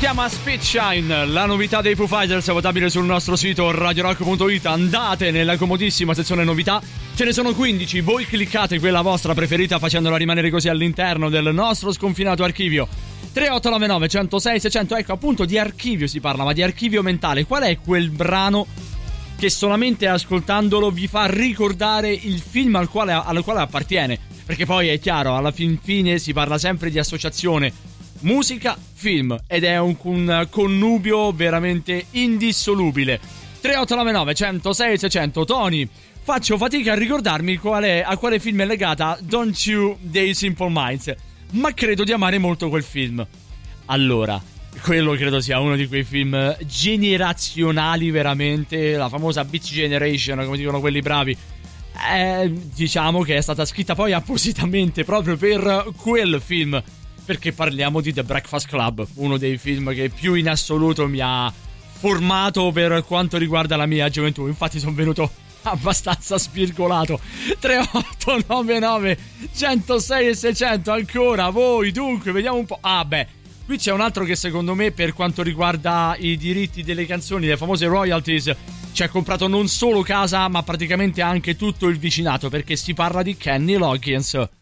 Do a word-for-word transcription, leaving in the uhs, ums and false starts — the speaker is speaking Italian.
chiama Spitshine, la novità dei Foo Fighters, votabile sul nostro sito radio rock punto it. Andate nella comodissima sezione novità, ce ne sono quindici, voi cliccate quella vostra preferita facendola rimanere così all'interno del nostro sconfinato archivio. Tre otto nove nove uno zero sei sei zero zero, ecco appunto di archivio si parla, ma di archivio mentale. Qual è quel brano che solamente ascoltandolo vi fa ricordare il film al quale, al quale appartiene? Perché poi è chiaro, alla fin fine si parla sempre di associazione musica, film, ed è un, un connubio veramente indissolubile. Tre otto nove nove uno zero sei sei zero zero. Tony, faccio fatica a ricordarmi qual è, a quale film è legata Don't You dei Simple Minds, ma credo di amare molto quel film. Allora, quello credo sia uno di quei film generazionali veramente, la famosa Beat Generation, come dicono quelli bravi. Eh, diciamo che è stata scritta poi appositamente proprio per quel film, perché parliamo di The Breakfast Club, uno dei film che più in assoluto mi ha formato per quanto riguarda la mia gioventù. Infatti sono venuto abbastanza spirgolato. Tre otto nove nove uno zero sei sei zero zero, ancora voi. Dunque vediamo un po'. Ah beh, qui c'è un altro che secondo me, per quanto riguarda i diritti delle canzoni, le famose royalties, ci ha comprato non solo casa ma praticamente anche tutto il vicinato, perché si parla di Kenny Loggins.